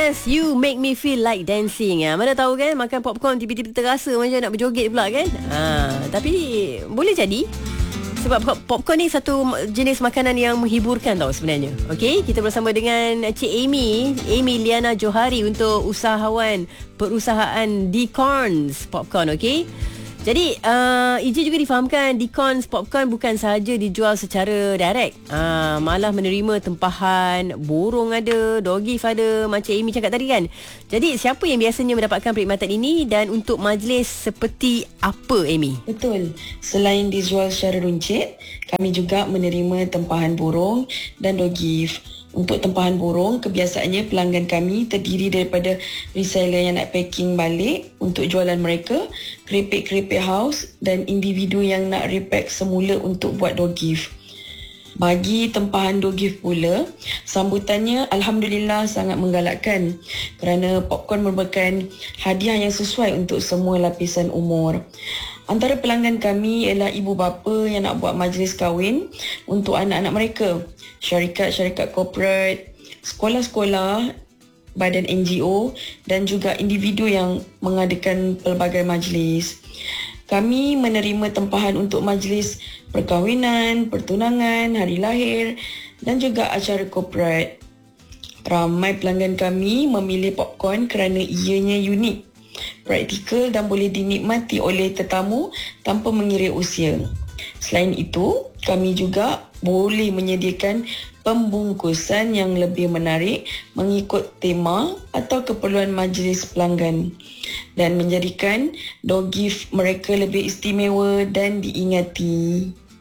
Yes, you make me feel like dancing. Mana tahu kan, makan popcorn tiba-tiba terasa macam nak berjoget pula kan. Tapi boleh jadi. Sebab popcorn ni satu jenis makanan yang menghiburkan tau sebenarnya. Okey, kita bersama dengan Cik Amy Liana Johari untuk usahawan perusahaan Deacons Popcorn, okey. Jadi Iji juga difahamkan Deacons Popcorn bukan sahaja dijual secara direct, malah menerima tempahan borong ada, doggies ada, macam Amy cakap tadi kan. Jadi siapa yang biasanya mendapatkan perkhidmatan ini dan untuk majlis seperti apa, Amy? Betul, selain dijual secara runcit, kami juga menerima tempahan borong dan doggies. Untuk tempahan borong, kebiasaannya pelanggan kami terdiri daripada reseller yang nak packing balik untuk jualan mereka, keripik-keripik house dan individu yang nak repack semula untuk buat door gift. Bagi tempahan door gift pula, sambutannya Alhamdulillah sangat menggalakkan kerana popcorn merupakan hadiah yang sesuai untuk semua lapisan umur. Antara pelanggan kami ialah ibu bapa yang nak buat majlis kahwin untuk anak-anak mereka, syarikat-syarikat korporat, sekolah-sekolah, badan NGO dan juga individu yang mengadakan pelbagai majlis. Kami menerima tempahan untuk majlis perkahwinan, pertunangan, hari lahir dan juga acara korporat. Ramai pelanggan kami memilih popcorn kerana ianya unik, praktikal dan boleh dinikmati oleh tetamu tanpa mengira usia. Selain itu, kami juga boleh menyediakan pembungkusan yang lebih menarik mengikut tema atau keperluan majlis pelanggan dan menjadikan door gift mereka lebih istimewa dan diingati.